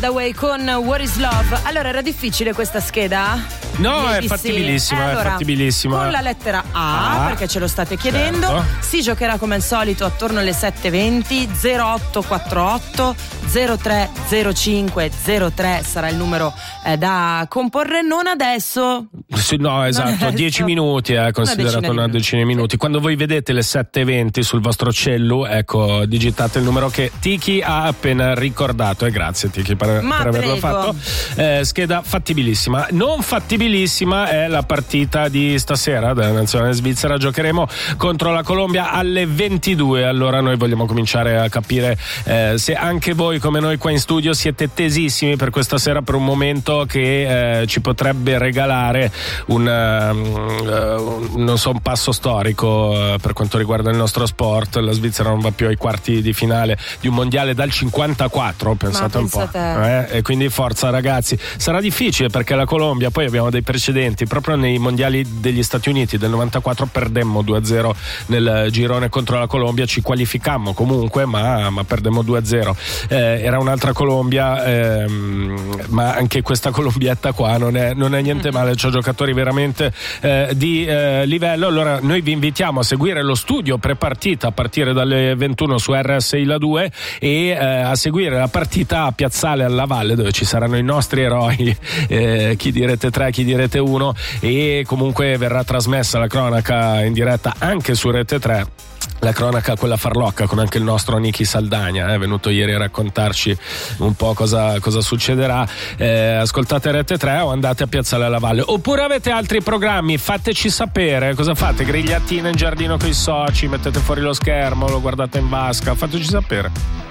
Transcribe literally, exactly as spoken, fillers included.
Hathaway con What is Love. Allora, era difficile questa scheda? No, Ieri è fattibilissima, sì. allora, è fattibilissima. Con la lettera A, A, perché ce lo state chiedendo, certo. si giocherà come al solito attorno alle sette e venti. Zero otto quattro otto zero tre zero cinque zero tre sarà il numero eh, da comporre. Non adesso. Sì, no, esatto, dieci minuti, eh, considerato una, una decina di minuti. Quando voi vedete le sette e venti sul vostro cellu, ecco, digitate il numero che Tiki ha appena ricordato. E grazie Tiki per, per averlo fatto. Eh, scheda fattibilissima. Non fattibilissima è la partita di stasera della nazionale svizzera. Giocheremo contro la Colombia alle ventidue. Allora noi vogliamo cominciare a capire eh, se anche voi come noi qua in studio siete tesissimi per questa sera, per un momento che eh, ci potrebbe regalare un, uh, un non so un passo storico uh, per quanto riguarda il nostro sport. La Svizzera non va più ai quarti di finale di un mondiale dal cinquantaquattro, pensate un po', eh? E quindi forza ragazzi. Sarà difficile perché la Colombia, poi abbiamo dei precedenti, proprio nei mondiali degli Stati Uniti del novantaquattro perdemmo due a zero nel girone contro la Colombia, ci qualificammo comunque ma, ma perdemmo due a zero. Eh, era un'altra Colombia, ehm, ma anche questa colombietta qua non è, non è niente male, c'ho giocatori veramente eh, di eh, livello. Allora noi vi invitiamo a seguire lo studio prepartita a partire dalle ventuno su R S I La due e eh, a seguire la partita a Piazzale alla Valle, dove ci saranno i nostri eroi, eh, chi di Rete tre, chi di Rete uno, e comunque verrà trasmessa la cronaca in diretta anche su Rete tre. La cronaca, quella farlocca, con anche il nostro Niki Saldagna, è eh, venuto ieri a raccontarci un po' cosa, cosa succederà. Eh, ascoltate Rete tre o andate a Piazzale alla Valle, oppure avete altri programmi, fateci sapere. Cosa fate? Grigliatina in giardino con i soci, mettete fuori lo schermo, lo guardate in vasca, fateci sapere.